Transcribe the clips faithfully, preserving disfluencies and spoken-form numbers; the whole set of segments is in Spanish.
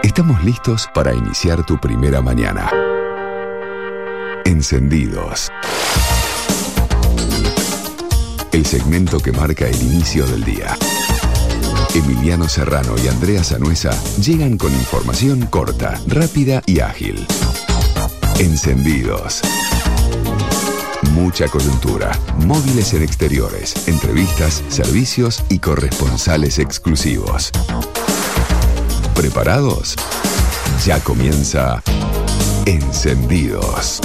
Estamos listos para iniciar tu primera mañana. Encendidos. El segmento que marca el inicio del día. Emiliano Serrano y Andrea Sanuesa llegan con información corta, rápida y ágil. Encendidos. Mucha coyuntura, móviles en exteriores, entrevistas, servicios y corresponsales exclusivos. ¿Preparados? Ya comienza Encendidos.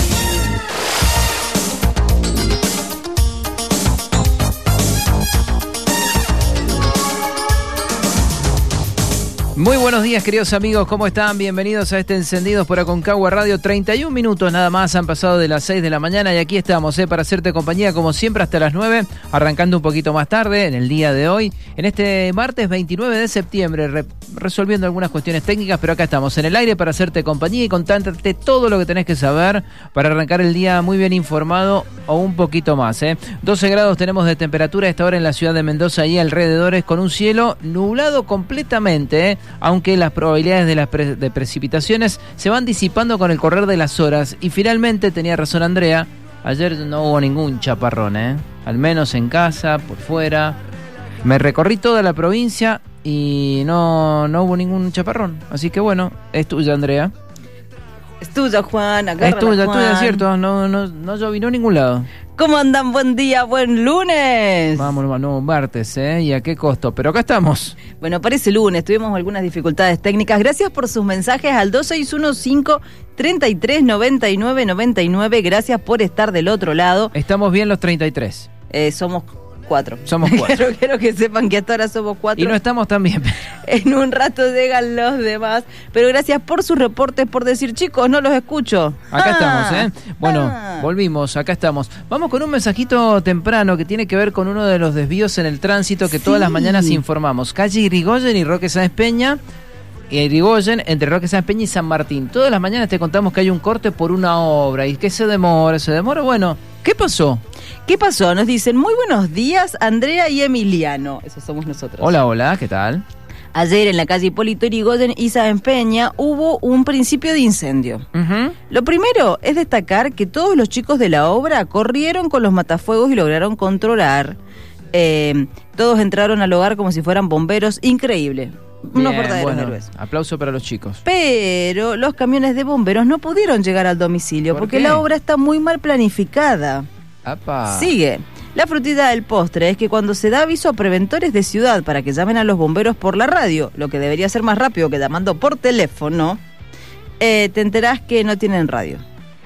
Muy buenos días, queridos amigos, ¿cómo están? Bienvenidos a este Encendidos por Aconcagua Radio. treinta y un minutos nada más han pasado de las seis de la mañana y aquí estamos, ¿eh? Para hacerte compañía como siempre hasta las nueve, arrancando un poquito más tarde en el día de hoy, en este martes veintinueve de septiembre, re- resolviendo algunas cuestiones técnicas, pero acá estamos en el aire para hacerte compañía y contarte todo lo que tenés que saber para arrancar el día muy bien informado o un poquito más, ¿eh? doce grados tenemos de temperatura a esta hora en la ciudad de Mendoza y alrededores, con un cielo nublado completamente, ¿eh? Aunque las probabilidades de las pre- de precipitaciones se van disipando con el correr de las horas. Y finalmente, tenía razón Andrea, ayer no hubo ningún chaparrón, ¿eh? Al menos en casa, por fuera. Me recorrí toda la provincia y no, no hubo ningún chaparrón. Así que bueno, es tuya, Andrea. Es tuya, Juan. Es tuya, Juan. tuya, cierto. No, no, no llovinó en ningún lado. ¿Cómo andan? Buen día, buen lunes. Vamos, no, martes, ¿eh? ¿Y a qué costo? Pero acá estamos. Bueno, parece lunes, tuvimos algunas dificultades técnicas. Gracias por sus mensajes al dos seis uno cinco, treinta y tres, noventa y nueve, noventa y nueve. Gracias por estar del otro lado. Estamos bien los treinta y tres. Eh, somos cuatro. Somos cuatro. Quiero, quiero que sepan que hasta ahora somos cuatro. Y no estamos tan bien. En un rato llegan los demás. Pero gracias por sus reportes, por decir, chicos, no los escucho. Acá ah, estamos, ¿eh? Bueno, ah. volvimos, acá estamos. Vamos con un mensajito temprano que tiene que ver con uno de los desvíos en el tránsito que sí. Todas las mañanas informamos. Calle Irigoyen y Roque Sáenz Peña. Y Irigoyen, entre Roque Sáenz Peña y San Martín. Todas las mañanas te contamos que hay un corte por una obra. ¿Y qué se demora? ¿Se demora? Bueno, ¿qué pasó? ¿Qué pasó? Nos dicen, muy buenos días, Andrea y Emiliano. Esos somos nosotros. Hola, hola, ¿qué tal? Ayer en la calle Hipólito Yrigoyen y Sáenz Peña hubo un principio de incendio. Uh-huh. Lo primero es destacar que todos los chicos de la obra corrieron con los matafuegos y lograron controlar. Eh, todos entraron al hogar como si fueran bomberos. Increíble. Unos Bien, verdaderos bueno, héroes. Aplauso para los chicos. Pero los camiones de bomberos no pudieron llegar al domicilio ¿Por porque qué? la obra está muy mal planificada. Apa. Sigue. La frutilla del postre es que cuando se da aviso a preventores de ciudad para que llamen a los bomberos por la radio, lo que debería ser más rápido que llamando por teléfono, eh, te enterás que no tienen radio.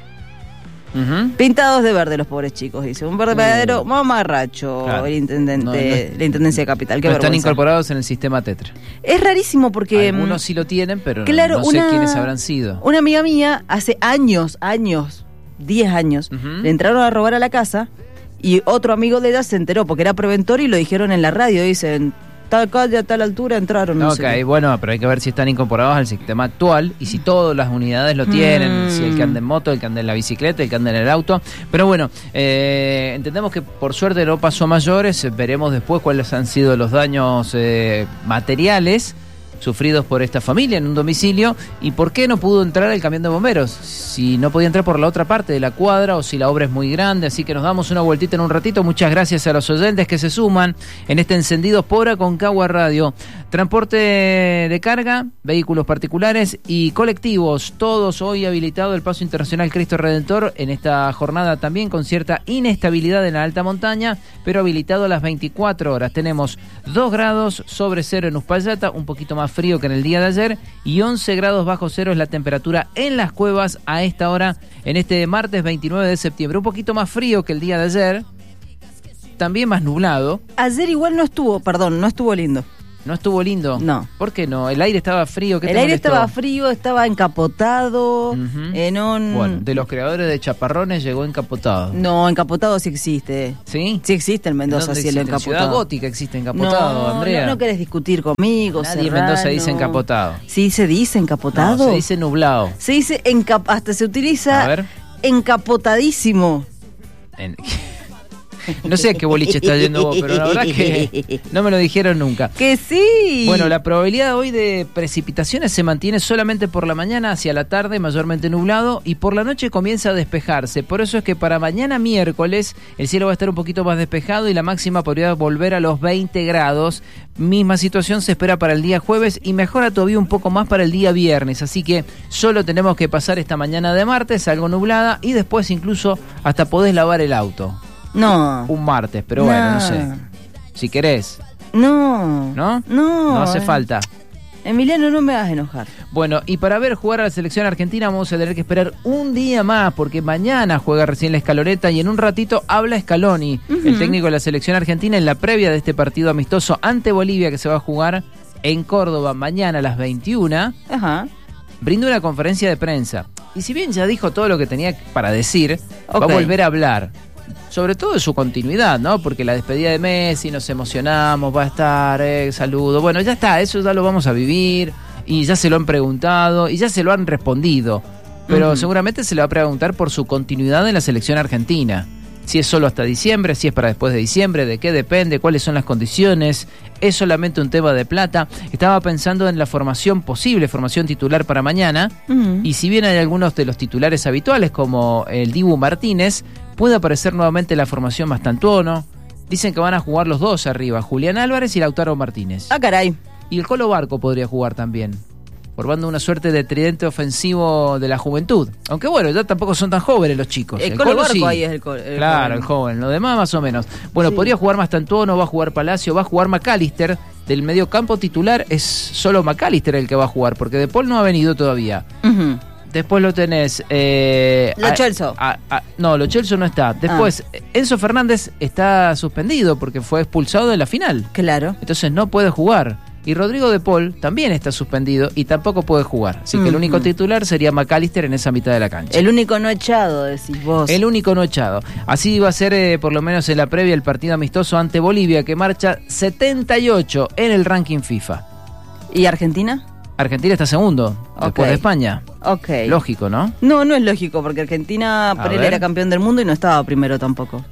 Uh-huh. Pintados de verde los pobres chicos, dice. Un verdadero uh. mamarracho, claro. el intendente, no, no, la Intendencia de Capital. Qué no vergüenza. Están incorporados en el sistema Tetra. Es rarísimo porque... Algunos sí lo tienen, pero claro, no, no sé una, quiénes habrán sido. Una amiga mía, hace años, años, diez años, uh-huh. le entraron a robar a la casa y otro amigo de ella se enteró porque era preventor y lo dijeron en la radio. Dicen, tal calle, a tal altura entraron. No ok, sé. Bueno, pero hay que ver si están incorporados al sistema actual y si todas las unidades lo tienen, mm. si el que anda en moto, el que anda en la bicicleta, el que anda en el auto. Pero bueno, eh, entendemos que por suerte no pasó a mayores. Veremos después cuáles han sido los daños eh, materiales sufridos por esta familia en un domicilio y por qué no pudo entrar el camión de bomberos, si no podía entrar por la otra parte de la cuadra o si la obra es muy grande. Así que nos damos una vueltita en un ratito. Muchas gracias a los oyentes que se suman en este Encendido por Aconcagua Radio. Transporte de carga, vehículos particulares y colectivos, todos hoy habilitado el Paso Internacional Cristo Redentor en esta jornada también con cierta inestabilidad en la alta montaña, pero habilitado a las veinticuatro horas. Tenemos dos grados sobre cero en Uspallata, un poquito más frío que en el día de ayer, y once grados bajo cero es la temperatura en las cuevas a esta hora, en este martes veintinueve de septiembre. Un poquito más frío que el día de ayer, también más nublado. Ayer igual no estuvo, perdón, no estuvo lindo. ¿No estuvo lindo? No. ¿Por qué no? ¿El aire estaba frío? ¿Qué El te aire molestó? estaba frío, estaba encapotado. Uh-huh. En un... Bueno, de los creadores de chaparrones llegó encapotado. No, encapotado sí existe. ¿Sí? Sí existe en Mendoza, sí, el encapotado. En Ciudad Gótica existe encapotado, no, Andrea. No, no querés discutir conmigo, Nadie Serrano. en Mendoza dice encapotado. Sí, se dice encapotado. No, se dice nublado. Se dice encap... hasta se utiliza A ver. encapotadísimo. En... No sé a qué boliche estás yendo vos, pero la verdad que no me lo dijeron nunca. ¡Que sí! Bueno, la probabilidad hoy de precipitaciones se mantiene solamente por la mañana hacia la tarde, mayormente nublado, y por la noche comienza a despejarse. Por eso es que para mañana miércoles el cielo va a estar un poquito más despejado y la máxima podría volver a los veinte grados. Misma situación se espera para el día jueves y mejora todavía un poco más para el día viernes. Así que solo tenemos que pasar esta mañana de martes, algo nublada, y después incluso hasta podés lavar el auto. No. Un martes, pero No. bueno, no sé. Si querés. No. ¿No? No. No hace falta. Emiliano, no me hagas enojar. Bueno, y para ver jugar a la selección argentina vamos a tener que esperar un día más, porque mañana juega recién la Escaloneta y en un ratito habla Scaloni, uh-huh. el técnico de la selección argentina, en la previa de este partido amistoso ante Bolivia que se va a jugar en Córdoba mañana a las veintiuna. Ajá. Brindó una conferencia de prensa. Y si bien ya dijo todo lo que tenía para decir, okay. va a volver a hablar. Sobre todo de su continuidad, ¿no? Porque la despedida de Messi, nos emocionamos, va a estar, eh, saludo. Bueno, ya está, eso ya lo vamos a vivir. Y ya se lo han preguntado y ya se lo han respondido. Pero uh-huh. seguramente se le va a preguntar por su continuidad en la selección argentina. Si es solo hasta diciembre, si es para después de diciembre, de qué depende, cuáles son las condiciones. Es solamente un tema de plata. Estaba pensando en la formación posible, formación titular para mañana. Uh-huh. Y si bien hay algunos de los titulares habituales, como el Dibu Martínez, puede aparecer nuevamente la formación Mastantuono. Dicen que van a jugar los dos arriba, Julián Álvarez y Lautaro Martínez. Ah, caray. Y el Colo Barco podría jugar también, formando una suerte de tridente ofensivo de la juventud. Aunque bueno, ya tampoco son tan jóvenes los chicos. El, el Colo, Colo Barco sí. ahí es el, el Claro, el joven. Lo demás más o menos. Bueno, sí. podría jugar Mastantuono, va a jugar Palacio, va a jugar McAllister. Del medio campo titular es solo McAllister el que va a jugar, porque De Paul no ha venido todavía. Uh-huh. Después lo tenés... Eh, Lo Celso. A, a, no, Lo Celso no está. Después, ah. Enzo Fernández está suspendido porque fue expulsado de la final. Claro. Entonces no puede jugar. Y Rodrigo De Paul también está suspendido y tampoco puede jugar. Así que uh-huh. el único titular sería McAllister en esa mitad de la cancha. El único no echado, decís vos. El único no echado. Así va a ser, eh, por lo menos en la previa, el partido amistoso ante Bolivia, que marcha setenta y ocho en el ranking FIFA. ¿Y Argentina? Argentina está segundo, okay. después de España. Ok. Lógico, ¿no? No, no es lógico, porque Argentina por él era campeón del mundo y no estaba primero tampoco.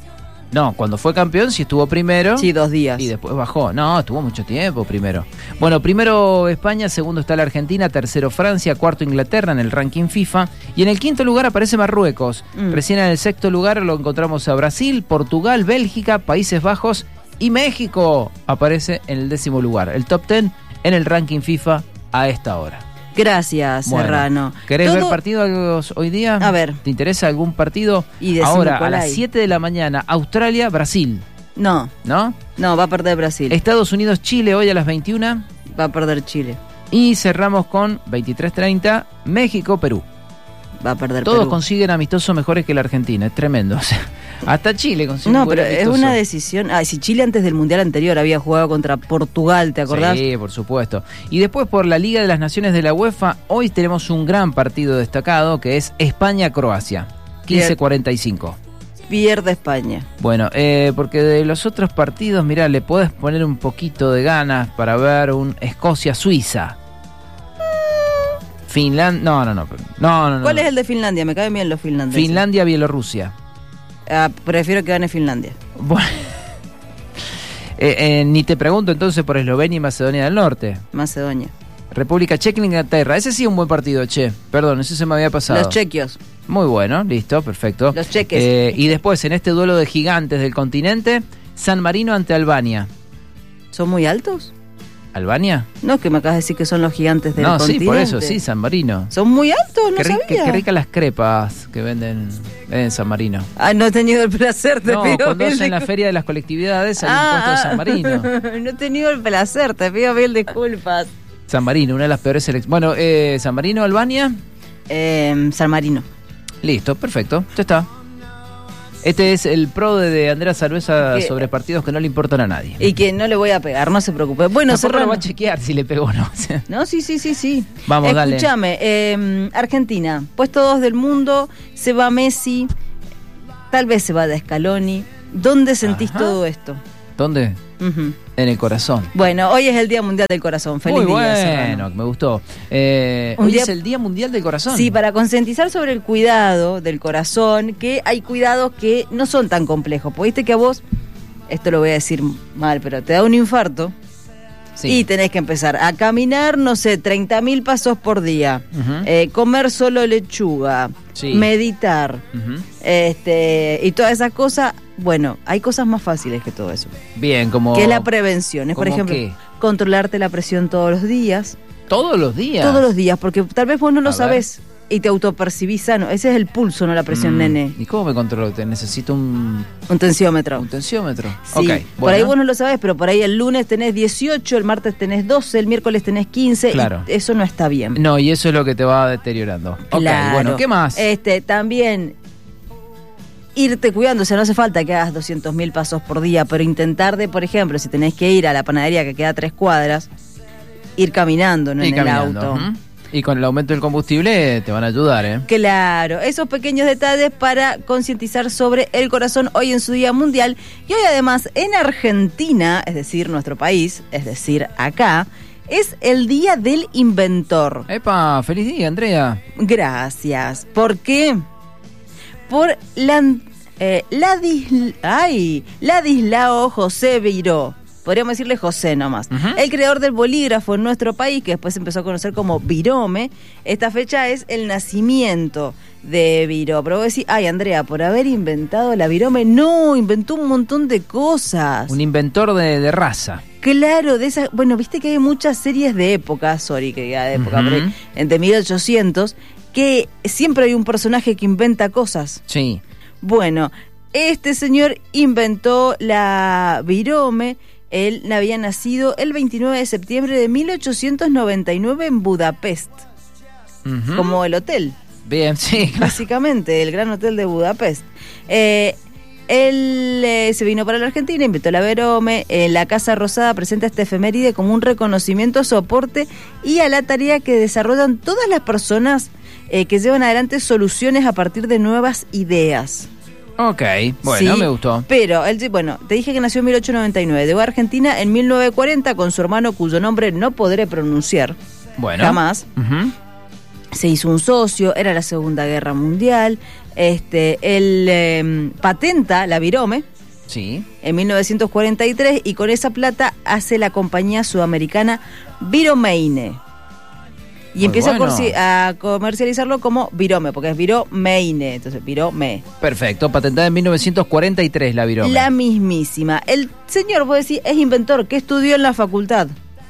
No, cuando fue campeón sí estuvo primero. Sí, dos días. Y después bajó. No, estuvo mucho tiempo primero. Bueno, primero España, segundo está la Argentina, tercero Francia, cuarto Inglaterra en el ranking FIFA. Y en el quinto lugar aparece Marruecos. Mm. Recién en el sexto lugar lo encontramos a Brasil, Portugal, Bélgica, Países Bajos y México aparece en el décimo lugar. El top ten en el ranking FIFA a esta hora. Gracias, bueno, Serrano. ¿Querés Todo... ver partidos hoy día? A ver. ¿Te interesa algún partido? Y ahora, a las hay. siete de la mañana, Australia, Brasil. No. ¿No? No, va a perder Brasil. Estados Unidos, Chile, hoy a las veintiuna. Va a perder Chile. Y cerramos con veintitrés treinta, México, Perú. Va a perder Todos Perú. consiguen amistosos mejores que la Argentina, es tremendo. O sea, hasta Chile consigue. No, un buen pero amistoso. Es una decisión. Ah, si Chile antes del Mundial anterior había jugado contra Portugal, ¿te acordás? Sí, por supuesto. Y después por la Liga de las Naciones de la UEFA, hoy tenemos un gran partido destacado que es España-Croacia, quince cuarenta y cinco. Pierde España. Bueno, eh, porque de los otros partidos, mirá, le podés poner un poquito de ganas para ver un Escocia-Suiza. Finlandia, no, no, no, no, no. ¿Cuál no. es el de Finlandia? Me caen bien los finlandeses. Finlandia-Bielorrusia. Ah, prefiero que gane Finlandia. Bueno, eh, eh, ni te pregunto entonces por Eslovenia y Macedonia del Norte. Macedonia. República Checa e Inglaterra. Ese sí es un buen partido, che. Perdón, ese se me había pasado. Los chequios. Muy bueno, listo, perfecto. Los cheques. Eh, y después, en este duelo de gigantes del continente, San Marino ante Albania. ¿Son muy altos? ¿Albania? No, que me acabas de decir que son los gigantes del no, continente. No, sí, por eso, sí, San Marino. ¿Son muy altos? No qué, sabía. Qué, qué ricas las crepas que venden en San Marino. Ah, no he tenido el placer, te no, pido cuando mil es en la discul- Feria de las Colectividades hay ah, un puesto de San Marino. No he tenido el placer, te pido mil disculpas. San Marino, una de las peores selecciones. Bueno, eh, San Marino, Albania. Eh, San Marino. Listo, perfecto, ya está. Este es el pro de, de Andrea Saluesa sobre partidos que no le importan a nadie. Y que no le voy a pegar, no se preocupe. Bueno, Tampoco Serrano lo va a chequear si le pegó o no. No, sí, sí, sí, sí. Vamos, dale. Escúchame, eh, Argentina, puesto dos del mundo, se va Messi, tal vez se va de Scaloni. ¿Dónde sentís Ajá. todo esto? ¿Dónde? Uh-huh. En el corazón. Bueno, hoy es el Día Mundial del Corazón. Feliz Muy día, bueno, Serrano. me gustó. Eh, Un hoy día- es el Día Mundial del Corazón. Sí, para concientizar sobre el cuidado del corazón, que hay cuidados que no son tan complejos. Porque viste que a vos, esto lo voy a decir mal, pero te da un infarto Sí. y tenés que empezar a caminar, no sé, treinta mil pasos por día, Ujú. eh, comer solo lechuga, Sí. meditar, Ujú. este y todas esas cosas. Bueno, hay cosas más fáciles que todo eso. Bien, como... Que es la prevención. Es, por ¿Cómo ejemplo, qué? controlarte la presión todos los días. Todos los días. Todos los días, porque tal vez vos no lo A ver. sabés y te autopercibís sano. Ese es el pulso, no la presión, Mm, nene. ¿Y cómo me controlo? Te necesito un, Un tensiómetro. un tensiómetro. Sí, Ok, por bueno. ahí vos no lo sabés, pero por ahí el lunes tenés dieciocho, el martes tenés doce, el miércoles tenés quince. Claro. Y eso no está bien. No, y eso es lo que te va deteriorando. Ok, Claro. bueno, ¿qué más? Este, también irte cuidando, o sea, no hace falta que hagas doscientos mil pasos por día, pero intentar de, por ejemplo, si tenés que ir a la panadería que queda a tres cuadras, ir caminando, no Y en caminando, el auto. ujú. Y con el aumento del combustible te van a ayudar, ¿eh? Claro, esos pequeños detalles para concientizar sobre el corazón hoy en su Día Mundial. Y hoy además en Argentina, es decir, nuestro país, es decir, acá, es el Día del Inventor. Epa, feliz día, Andrea. Gracias. ¿Por qué? Por la, eh, Ladis, ay, Ladislao José Viró. Podríamos decirle José nomás. Ujú. El creador del bolígrafo en nuestro país, que después se empezó a conocer como Virome. Esta fecha es el nacimiento de Viró. Pero vos decís, ay, Andrea, por haber inventado la Virome, no, inventó un montón de cosas. Un inventor de, de raza. Claro, de esa, bueno, viste que hay muchas series de época, sorry que diga de época, Ujú. pero entre mil ochocientos, que siempre hay un personaje que inventa cosas. Sí. Bueno, este señor inventó la Virome. Él había nacido el veintinueve de septiembre de mil ochocientos noventa y nueve en Budapest, Ujú. como el hotel, Bien, sí. claro. básicamente, el gran hotel de Budapest. Eh, él eh, se vino para la Argentina, inventó la Virome. Eh, la Casa Rosada presenta esta efeméride como un reconocimiento, soporte y a la tarea que desarrollan todas las personas eh, que llevan adelante soluciones a partir de nuevas ideas. Ok, bueno, Sí, me gustó. Pero, él, bueno, te dije que nació en mil ochocientos noventa y nueve, llegó a Argentina en mil novecientos cuarenta con su hermano cuyo nombre no podré pronunciar Bueno. jamás. Ujú. Se hizo un socio, era la Segunda Guerra Mundial. Este, él eh, patenta la Virome Sí. en mil novecientos cuarenta y tres y con esa plata hace la compañía sudamericana Viromeine. Y Muy empieza bueno. a, corci- a comercializarlo como Virome, porque es Viromeine, entonces Virome. Perfecto, patentada en mil novecientos cuarenta y tres la Virome. La mismísima. El señor, vos decís, es inventor, ¿qué estudió en la facultad?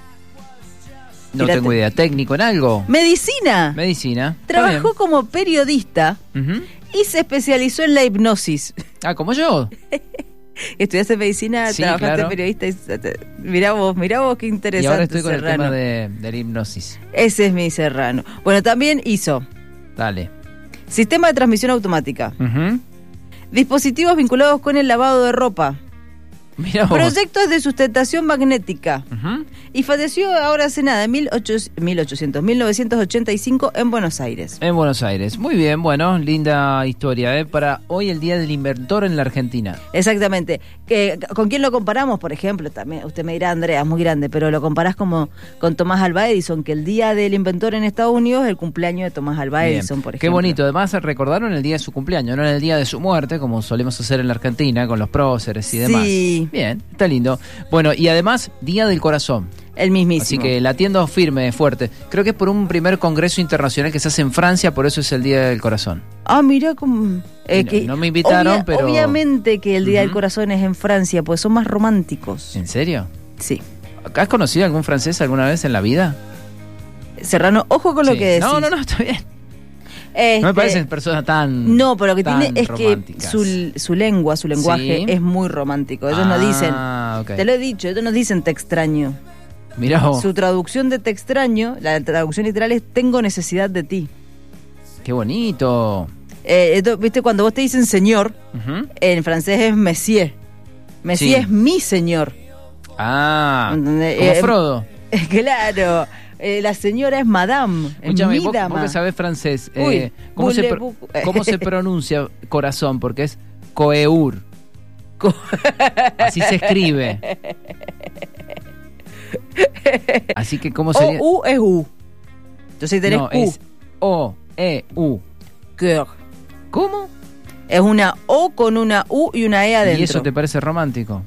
No Fíjate. tengo idea. ¿Técnico en algo? Medicina. Medicina. Está Trabajó como periodista bien. Ujú. y se especializó en la hipnosis. Ah, como yo. Estudiaste medicina, Sí, trabajaste claro. periodista. Y, mirá vos, mirá vos qué interesante. Y ahora estoy con Serrano. el tema de, de la hipnosis. Ese es mi Serrano. Bueno, también hizo Dale. sistema de transmisión automática, Ujú. dispositivos vinculados con el lavado de ropa, Mira vos. proyectos de sustentación magnética. Ujú. Y falleció ahora hace nada, en mil ochocientos, mil novecientos ochenta y cinco en Buenos Aires. En Buenos Aires. Muy bien, bueno, linda historia, ¿eh? Para hoy el Día del Inventor en la Argentina. Exactamente. Que, ¿Con quién lo comparamos? Por ejemplo, también usted me dirá, Andrea, es muy grande, pero lo comparás como con Tomás Alva Edison, que el Día del Inventor en Estados Unidos es el cumpleaños de Tomás Alva Bien. Edison, por ejemplo. Qué bonito. Además, recordaron el día de su cumpleaños, no en el día de su muerte, como solemos hacer en la Argentina, con los próceres y demás. Sí. Bien, está lindo. Bueno, y además, Día del Corazón. El mismísimo. Así que latiendo firme, fuerte. Creo que es por un primer congreso internacional que se hace en Francia, por eso es el Día del Corazón. Ah, mira cómo... eh, No, que no me invitaron, obvia- pero- Obviamente que el Día del Ujú. Corazón es en Francia, pues son más románticos. ¿En serio? Sí. ¿Has conocido algún francés alguna vez en la vida? Serrano, ojo con lo Sí. que decís. No, no, no, está bien. Este, No me parecen personas tan. No, pero lo que tan tiene es románticas. que su, su lengua, su lenguaje Sí. es muy romántico. Ellos no dicen, Ah, ok. te lo he dicho, ellos no dicen te extraño. Mirá vos, Su traducción de te extraño, la traducción literal es tengo necesidad de ti. qué bonito. Eh, esto, ¿viste? Cuando vos te dicen señor, Ujú. en francés es monsieur. Monsieur Sí. es mi señor. Ah, ¿Entendés? como Eh, Frodo. Claro, eh, la señora es madame. Escúchame, mi vos, dama. vos que sabés francés, Uy, eh, ¿cómo, se pro- voulez-vous- ¿cómo se pronuncia corazón? Porque es coeur. Francisco. Así se escribe. Así que, ¿cómo sería? O, U es U. Entonces tenés No, U. es O, E, U. Cœur. ¿Cómo? Es una O con una U y una E adentro. ¿Y eso te parece romántico?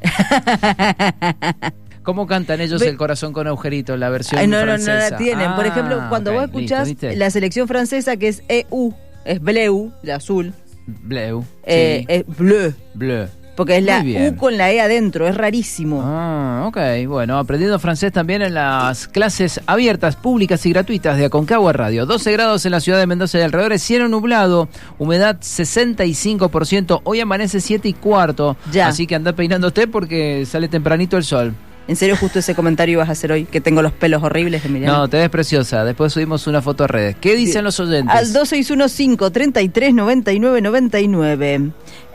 ¿Cómo cantan ellos Ve- El corazón con agujerito, la versión Ay, no, no, francesa? no la tienen. Por Ah, ejemplo, cuando ok, vos escuchás listo, ¿viste? la selección francesa, que es E U, es bleu, de azul, Bleu. eh, Sí. es bleu, Bleu. porque es la Muy bien. U con la E adentro, es rarísimo. Ah, ok. Bueno, aprendiendo francés también en las clases abiertas, públicas y gratuitas de Aconcagua Radio. doce grados en la ciudad de Mendoza y alrededores, cielo nublado, humedad sesenta y cinco por ciento. Hoy amanece siete y cuarto. Ya. Así que anda peinándote porque sale tempranito el sol. ¿En serio justo ese comentario ibas a hacer hoy? Que tengo los pelos horribles, Emiliano. No, te ves preciosa. Después subimos una foto a redes. ¿Qué dicen los oyentes? Al dos seis uno cinco, treinta y tres, noventa y nueve, noventa y nueve.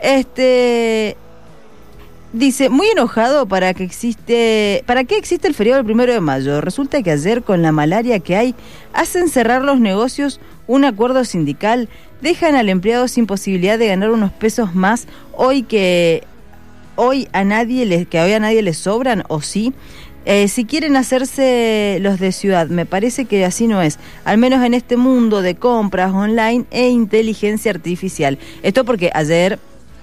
Este... Dice, muy enojado para que existe, ¿para qué existe el feriado del primero de mayo? Resulta que ayer con la malaria que hay, hacen cerrar los negocios, un acuerdo sindical, dejan al empleado sin posibilidad de ganar unos pesos más hoy que hoy a nadie le, que hoy a nadie le sobran, o sí. Eh, si quieren hacerse los de ciudad, me parece que así no es, al menos en este mundo de compras online e inteligencia artificial. Esto porque ayer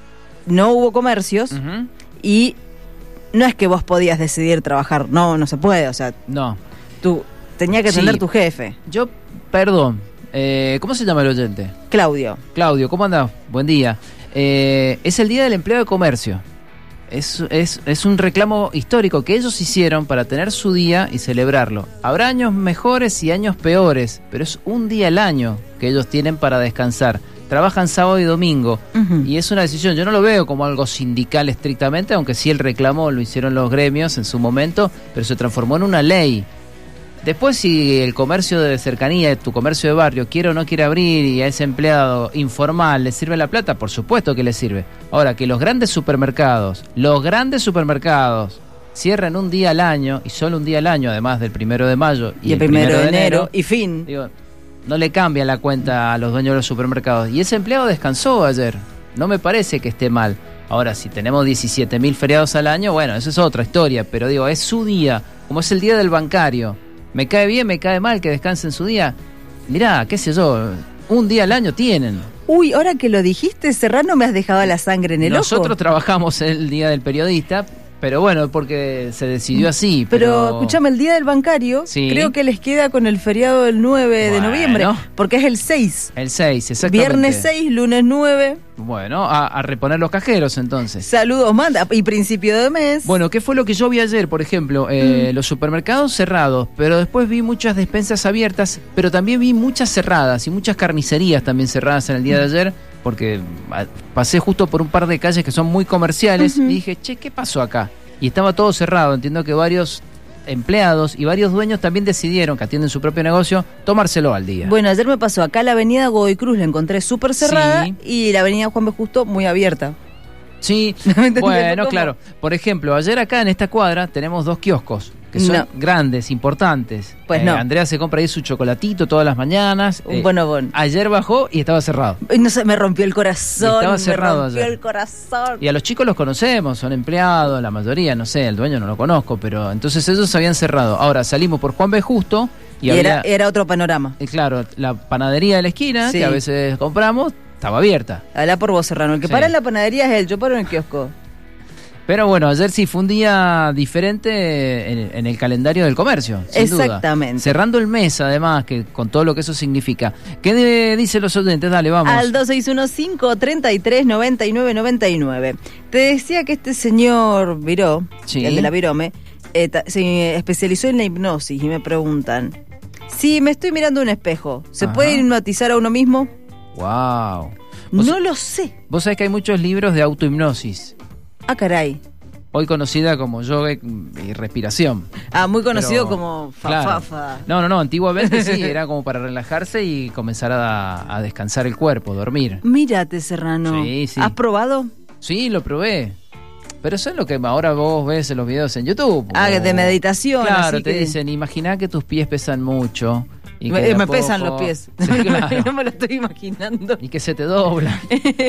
no hubo comercios. Ujú. Y no es que vos podías decidir trabajar, no, no se puede, o sea, No. tú tenías que Sí. atender tu jefe, Yo, perdón. Eh, ¿Cómo se llama el oyente? Claudio. Claudio, ¿cómo andás? Buen día. Eh, es el Día del Empleo de Comercio. Es, es, es un reclamo histórico que ellos hicieron para tener su día y celebrarlo. Habrá años mejores y años peores, pero es un día al año que ellos tienen para descansar. Trabajan sábado y domingo. Ujú. Y es una decisión, yo no lo veo como algo sindical estrictamente, aunque sí el reclamo lo hicieron los gremios en su momento, pero se transformó en una ley. Después, si el comercio de cercanía, tu comercio de barrio, quiere o no quiere abrir y a ese empleado informal le sirve la plata, por supuesto que le sirve. Ahora, que los grandes supermercados, los grandes supermercados cierren un día al año, y solo un día al año, además del primero de mayo Y el primero de enero, y fin. digo, no le cambia la cuenta a los dueños de los supermercados. Y ese empleado descansó ayer. No me parece que esté mal. Ahora, si tenemos diecisiete mil feriados al año, bueno, eso es otra historia. Pero digo, es su día, como es el día del bancario. Me cae bien, me cae mal que descansen su día. Mirá, qué sé yo, un día al año tienen. Uy, ahora que lo dijiste, Serrano, me has dejado la sangre en el Nosotros ojo. trabajamos el día del periodista, pero bueno, porque se decidió así. Pero, Pero, escúchame, el día del bancario, Sí. creo que les queda con el feriado del nueve de Bueno. noviembre, porque es el seis. El seis, exactamente. Viernes seis, lunes nueve. Bueno, a, a reponer los cajeros entonces. Saludos, manda. Y principio de mes. Bueno, ¿qué fue lo que yo vi ayer? Por ejemplo, eh, Mm. los supermercados cerrados, pero después vi muchas despensas abiertas, pero también vi muchas cerradas y muchas carnicerías también cerradas en el día Mm. de ayer, porque ah, pasé justo por un par de calles que son muy comerciales Ujú. y dije, che, ¿qué pasó acá? Y estaba todo cerrado. Entiendo que varios empleados y varios dueños también decidieron, que atienden su propio negocio, tomárselo al día. Bueno, ayer me pasó acá la avenida Godoy Cruz, la encontré súper cerrada, Sí. y la avenida Juan B. Justo muy abierta. Sí, entendés bueno, cómo? claro. Por ejemplo, ayer acá en esta cuadra tenemos dos kioscos que son No. grandes, importantes. Pues Eh, no. Andrea se compra ahí su chocolatito todas las mañanas. Un Eh, bonobón. Ayer bajó y estaba cerrado. Ay, no sé, me rompió el corazón. Estaba cerrado me rompió ayer. el corazón. Y a los chicos los conocemos, son empleados, la mayoría, no sé, el dueño no lo conozco, pero entonces ellos habían cerrado. Ahora salimos por Juan B. Justo y, Y, había, era, era otro panorama. eh, claro, la panadería de la esquina, Sí. que a veces compramos, estaba abierta. Habla por vos, Serrano. El que Sí. para en la panadería es él, yo paro en el kiosco. Pero bueno, ayer sí fue un día diferente en, en el calendario del comercio. Sin duda. Exactamente. Cerrando el mes, además, que con todo lo que eso significa. ¿Qué de- dicen los oyentes? Dale, vamos. Al dos seis uno cinco, treinta y tres, noventa y nueve, noventa y nueve. Te decía que este señor Viró, Sí. el de la Virome, eh, ta- se especializó en la hipnosis y me preguntan, si me estoy mirando un espejo, ¿se Ajá. puede hipnotizar a uno mismo? Wow. Vos- No lo sé. Vos sabés que hay muchos libros de autohipnosis, Ah, caray. hoy conocida como yoga y y respiración. Ah, muy conocido Pero, como fa, claro. fa, fa. No, no, no, antiguamente sí, era como para relajarse y comenzar a, a descansar el cuerpo, dormir. Mírate, Serrano. Sí, sí. ¿Has probado? Sí, lo probé. Pero eso es lo que ahora vos ves en los videos en YouTube. Ah, o- de meditación. Claro, así te que- dicen, imagina que tus pies pesan mucho Y me que de a me poco- pesan los pies. Sí, claro. No me lo estoy imaginando. Y que se te dobla.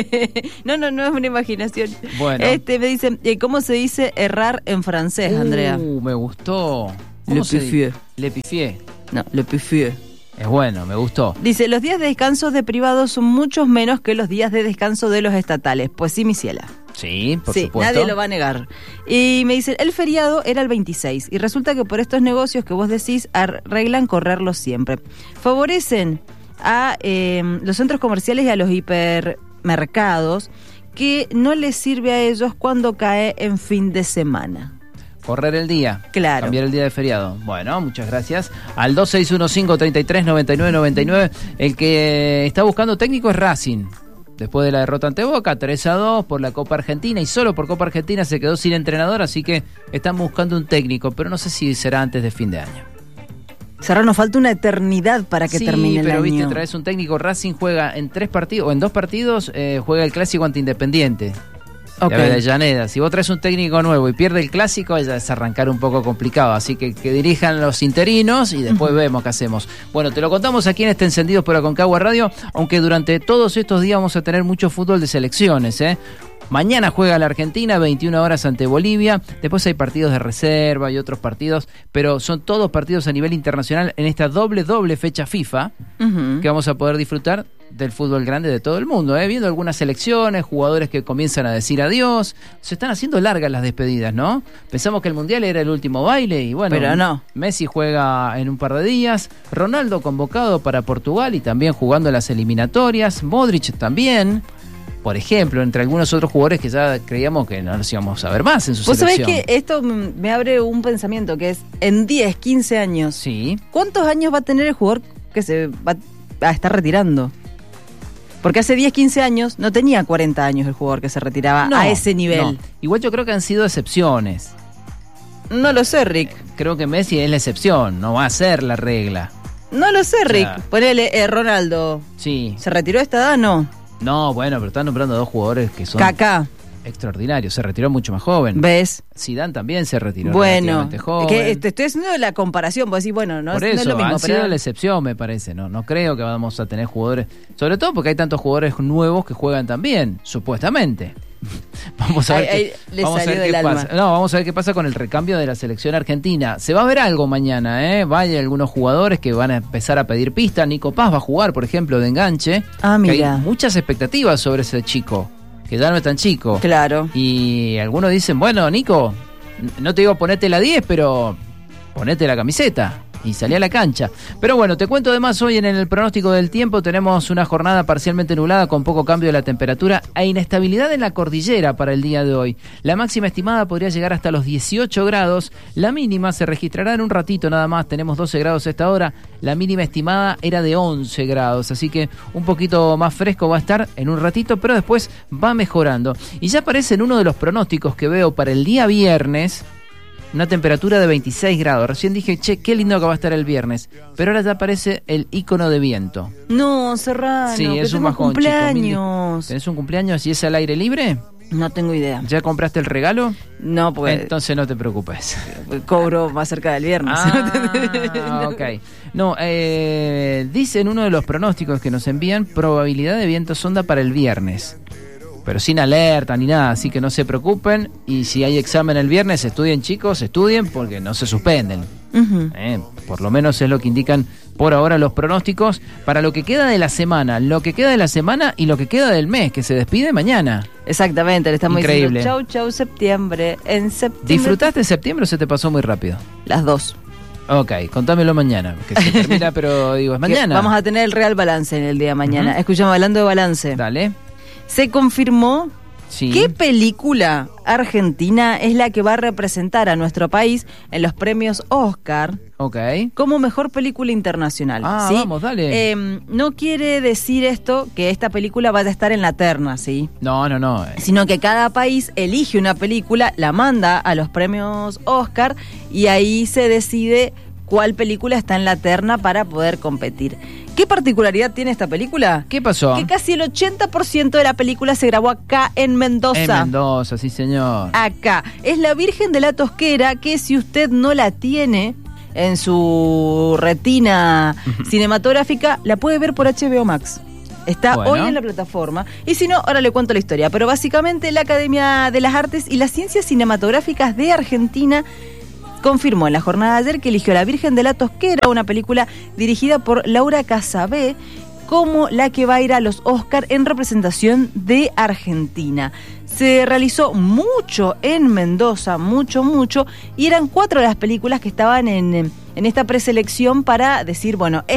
No, no, no es una imaginación. Bueno. Este me dice, eh, ¿cómo se dice errar en francés, Andrea? Uh, me gustó. Le ¿Cómo se pifié. dice? Le pifié. No, le pifié. Es bueno, me gustó. Dice, los días de descanso de privados son muchos menos que los días de descanso de los estatales. Pues sí, mi ciela. Sí, por sí, supuesto. nadie lo va a negar. Y me dice, el feriado era el veintiséis y resulta que por estos negocios que vos decís arreglan correrlos siempre. Favorecen a eh, los centros comerciales y a los hipermercados que no les sirve a ellos cuando cae en fin de semana. Correr el día. Claro. Cambiar el día de feriado. Bueno, muchas gracias. Al dos seis uno cinco, treinta y tres, noventa y nueve, noventa y nueve. El que está buscando técnico es Racing. Después de la derrota ante Boca, tres a dos por la Copa Argentina. Y solo por Copa Argentina se quedó sin entrenador. Así que están buscando un técnico. Pero no sé si será antes de fin de año. Serrano, falta una eternidad para que sí, termine el pero año. viste, traes un técnico. Racing juega en tres partidos, o en dos partidos, eh, juega el clásico ante Independiente. Ok. De Avellaneda. Si vos traes un técnico nuevo y pierde el clásico, ya es arrancar un poco complicado. Así que que dirijan los interinos y después uh-huh. vemos qué hacemos. Bueno, te lo contamos aquí en este Encendidos por Aconcagua Radio, aunque durante todos estos días vamos a tener mucho fútbol de selecciones, ¿eh? Mañana juega la Argentina, veintiuna horas ante Bolivia. Después hay partidos de reserva y otros partidos, pero son todos partidos a nivel internacional en esta doble, doble fecha FIFA uh-huh. que vamos a poder disfrutar del fútbol grande de todo el mundo, ¿eh? Viendo algunas selecciones, jugadores que comienzan a decir adiós. Se están haciendo largas las despedidas, ¿no? Pensamos que el Mundial era el último baile y bueno, pero no. Messi juega en un par de días, Ronaldo convocado para Portugal y también jugando las eliminatorias, Modric también. Por ejemplo, entre algunos otros jugadores que ya creíamos que no los íbamos a ver más en su ¿Vos selección. sabés que esto me abre un pensamiento que es en diez, quince años? Sí. ¿Cuántos años va a tener el jugador que se va a estar retirando? Porque hace diez, quince años no tenía cuarenta años el jugador que se retiraba no, a ese nivel. No. Igual yo creo que han sido excepciones. No lo sé, Rick. Creo que Messi es la excepción, no va a ser la regla. No lo sé, Rick. O sea, Ponele, eh, Ronaldo. Sí. ¿Se retiró a esta edad? No. No, bueno, pero están nombrando dos jugadores que son Kaká. extraordinarios. Se retiró mucho más joven. ¿Ves? Zidane también se retiró bueno, relativamente joven. Que te estoy haciendo la comparación, vos decís, bueno, no, Por es, eso, no es lo mismo. han pero sido la excepción, me parece. No, no creo que vamos a tener jugadores, sobre todo porque hay tantos jugadores nuevos que juegan también, supuestamente. Vamos a ver ay, qué, ay, le vamos a salió ver qué del pasa. alma. No, vamos a ver qué pasa con el recambio de la selección argentina. Se va a ver algo mañana, ¿eh? Vaya algunos jugadores que van a empezar a pedir pista. Nico Paz va a jugar, por ejemplo, de enganche. Ah, que mira. hay muchas expectativas sobre ese chico, que ya no es tan chico. Claro. Y algunos dicen, bueno, Nico, no te digo ponete la diez, pero ponete la camiseta y salí a la cancha. Pero bueno, te cuento además hoy en el pronóstico del tiempo tenemos una jornada parcialmente nublada con poco cambio de la temperatura e inestabilidad en la cordillera para el día de hoy. La máxima estimada podría llegar hasta los dieciocho grados, la mínima se registrará en un ratito nada más, tenemos doce grados a esta hora, la mínima estimada era de once grados, así que un poquito más fresco va a estar en un ratito, pero después va mejorando. Y ya aparece en uno de los pronósticos que veo para el día viernes, una temperatura de veintiséis grados. Recién dije, che, qué lindo que va a estar el viernes. Pero ahora ya aparece el icono de viento. No, Serrano, sí, que es un tengo bajón, cumpleaños. Chico. ¿Tenés un cumpleaños y es al aire libre? No tengo idea. ¿Ya compraste el regalo? No, pues. Entonces no te preocupes. Cobro más cerca del viernes. Ah, ok. No, eh, dice en uno de los pronósticos que nos envían, probabilidad de viento sonda para el viernes. Pero sin alerta ni nada, así que no se preocupen. Y si hay examen el viernes, estudien, chicos, estudien porque no se suspenden. Uh-huh. eh, por lo menos es lo que indican por ahora los pronósticos para lo que queda de la semana, lo que queda de la semana y lo que queda del mes, que se despide mañana. Exactamente, le estamos Increíble. diciendo chau, chau, septiembre. En septiembre. ¿Disfrutaste septiembre o se te pasó muy rápido? Las dos. Ok, contámelo mañana, que se termina, pero digo, es mañana. Vamos a tener el real balance en el día de mañana. Uh-huh. Escuchamos, hablando de balance. Dale. Se confirmó sí. qué película argentina es la que va a representar a nuestro país en los premios Oscar Ok. como mejor película internacional. Ah, ¿sí? vamos, dale. Eh, no quiere decir esto que esta película vaya a estar en la terna, ¿sí? No, no, no. Sino que cada país elige una película, la manda a los premios Oscar y ahí se decide cuál película está en la terna para poder competir. ¿Qué particularidad tiene esta película? ¿Qué pasó? Que casi el ochenta por ciento de la película se grabó acá en Mendoza. En Mendoza, sí señor. Acá. Es La Virgen de la Tosquera, que si usted no la tiene en su retina cinematográfica, la puede ver por H B O Max. Está bueno. hoy en la plataforma. Y si no, ahora le cuento la historia. Pero básicamente la Academia de las Artes y las Ciencias Cinematográficas de Argentina confirmó en la jornada de ayer que eligió La Virgen de la Tosquera, una película dirigida por Laura Casabé, como la que va a ir a los Oscar en representación de Argentina. Se realizó mucho en Mendoza, mucho, mucho, y eran cuatro de las películas que estaban en, en esta preselección para decir, bueno,